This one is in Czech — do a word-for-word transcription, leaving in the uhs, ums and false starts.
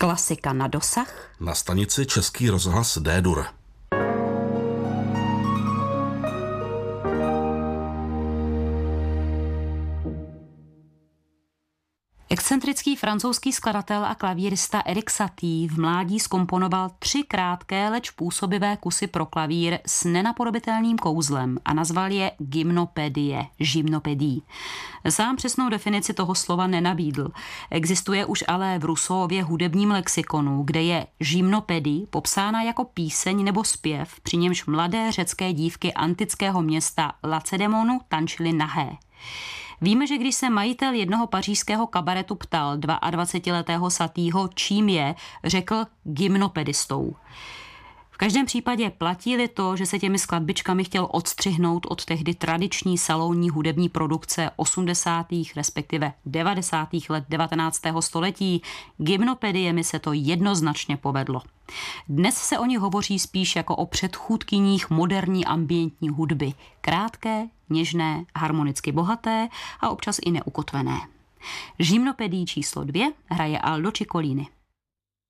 Klasika na dosah. Na stanici Český rozhlas D-dur. Excentrický francouzský skladatel a klavírista Erik Satie v mládí zkomponoval tři krátké, leč působivé kusy pro klavír s nenapodobitelným kouzlem a nazval je gymnopédie, gymnopédie. Sám přesnou definici toho slova nenabídl. Existuje už ale v Rousseauově hudebním lexikonu, kde je gymnopédie popsána jako píseň nebo zpěv, při němž mladé řecké dívky antického města Lacedemonu tančily nahé. Víme, že když se majitel jednoho pařížského kabaretu ptal dvaadvacetiletého Satieho, čím je, řekl gymnopedistou. V každém případě platí-li to, že se těmi skladbičkami chtěl odstřihnout od tehdy tradiční salonní hudební produkce osmdesátých respektive devadesátých let devatenáctého století, gymnopediemi se to jednoznačně povedlo. Dnes se o nich hovoří spíš jako o předchůdkyních moderní ambientní hudby. Krátké, něžné, harmonicky bohaté a občas i neukotvené. Gymnopédii číslo dvě hraje Aldo Ciccolini.